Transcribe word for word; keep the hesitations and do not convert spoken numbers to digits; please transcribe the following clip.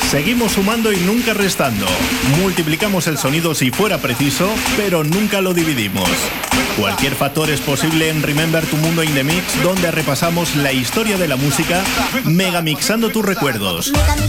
Seguimos sumando y nunca restando. Multiplicamos el sonido si fuera preciso, pero nunca lo dividimos. Cualquier factor es posible en Remember Tu Mundo in the Mix, donde repasamos la historia de la música, megamixando tus recuerdos.